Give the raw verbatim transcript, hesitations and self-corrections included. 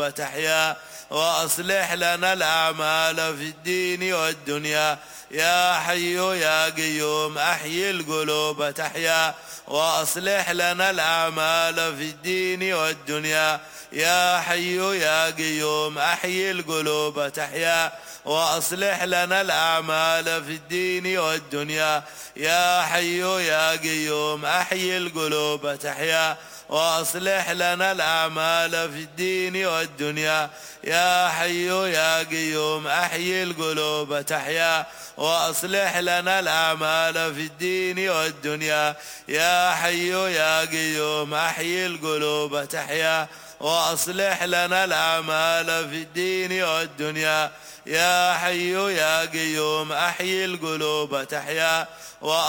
تحيا وأصلح لنا الأعمال في الدين والدنيا يا حي يا قيوم أحيي القلوب تحيا وأصلح لنا الأعمال في الدين والدنيا يا حي يا قيوم أحيي القلوب تحيا وأصلح لنا الأعمال في الدين والدنيا يا حي يا قيوم أحيي القلوب تحيا وأصلح لنا الأعمال في الدين والدنيا يا حي يا قيوم أحيي القلوب تحيا وأصلح لنا الأعمال في الدين والدنيا يا حي يا قيوم أحيي القلوب تحيا وأصلح لنا الأعمال في الدين والدنيا يا حي يا قيوم أحيي القلوب تحيا